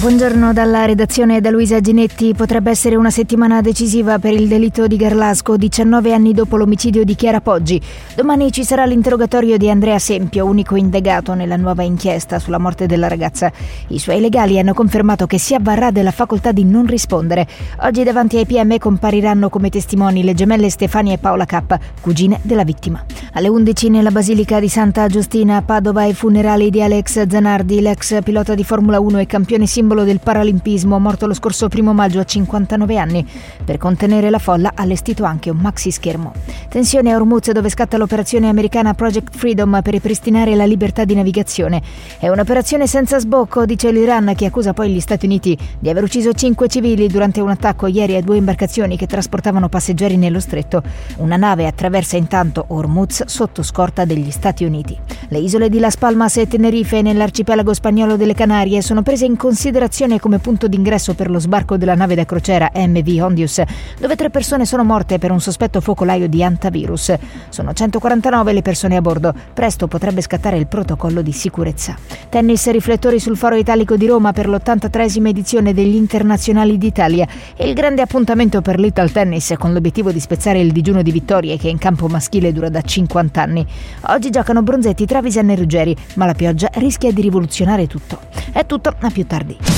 Buongiorno dalla redazione da Luisa Ginetti. Potrebbe essere una settimana decisiva per il delitto di Garlasco, 19 anni dopo l'omicidio di Chiara Poggi. Domani ci sarà l'interrogatorio di Andrea Sempio, unico indagato nella nuova inchiesta sulla morte della ragazza. I suoi legali hanno confermato che si avvarrà della facoltà di non rispondere. Oggi davanti ai PM compariranno come testimoni le gemelle Stefania e Paola K, cugine della vittima. Alle 11 nella Basilica di Santa Giustina a Padova i funerali di Alex Zanardi, l'ex pilota di Formula 1 e campione simbolo del paralimpismo, morto lo scorso 1 maggio a 59 anni. Per contenere la folla ha allestito anche un maxi schermo. Tensione a Hormuz, dove scatta l'operazione americana Project Freedom per ripristinare la libertà di navigazione. È un'operazione senza sbocco, dice l'Iran, che accusa poi gli Stati Uniti di aver ucciso 5 civili durante un attacco ieri a 2 imbarcazioni che trasportavano passeggeri nello stretto. Una nave attraversa intanto Hormuz sotto scorta degli Stati Uniti. Le isole di Las Palmas e Tenerife nell'arcipelago spagnolo delle Canarie sono prese in considerazione come punto d'ingresso per lo sbarco della nave da crociera MV Hondius, dove 3 persone sono morte per un sospetto focolaio di hantavirus. Sono 149 le persone a bordo. Presto potrebbe scattare il protocollo di sicurezza. Tennis, riflettori sul Foro Italico di Roma per l'83esima edizione degli Internazionali d'Italia e il grande appuntamento per l'Ital Tennis con l'obiettivo di spezzare il digiuno di vittorie che in campo maschile dura da 50 anni. Oggi giocano Bronzetti, Trevisan e Ruggeri, ma la pioggia rischia di rivoluzionare tutto. È tutto, a più tardi.